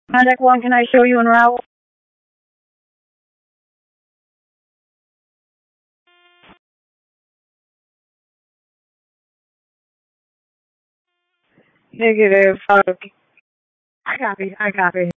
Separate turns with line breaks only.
Contact one, can I show you en route? Negative. I copy. I copy.